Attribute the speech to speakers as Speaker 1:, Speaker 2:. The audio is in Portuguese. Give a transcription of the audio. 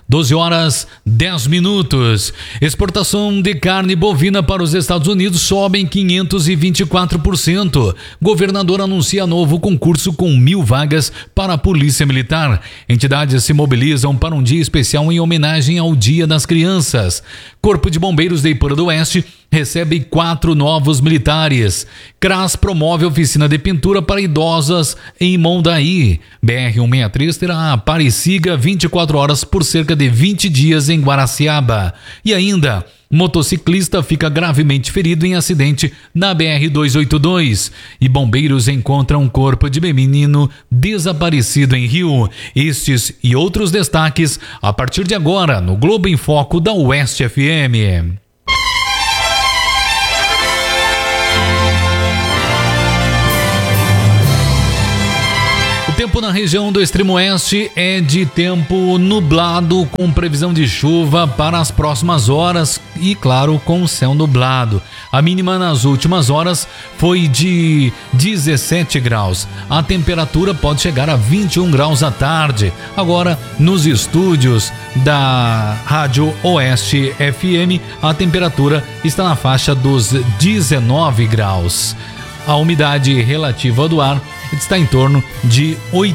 Speaker 1: 12 horas 10 minutos. Exportação de carne bovina para os Estados Unidos sobe em 524%. Governador anuncia novo concurso com 1.000 vagas para a Polícia Militar. Entidades se mobilizam para um dia especial em homenagem ao Dia das Crianças. Corpo de Bombeiros de Ipura do Oeste recebe 4 novos militares. CRAS promove oficina de pintura para idosas em Mondaí. BR-163 terá a Aparecida 24 horas por cerca de 20 dias em Guaraciaba. E ainda, motociclista fica gravemente ferido em acidente na BR-282. E bombeiros encontram um corpo de menino desaparecido em Rio. Estes e outros destaques a partir de agora no Globo em Foco da Oeste FM. Tempo na região do extremo oeste é de tempo nublado com previsão de chuva para as próximas horas e, claro, com céu nublado. A mínima nas últimas horas foi de 17 graus. A temperatura pode chegar a 21 graus à tarde. Agora, nos estúdios da Rádio Oeste FM, a temperatura está na faixa dos 19 graus. A umidade relativa do ar está em torno de 80%.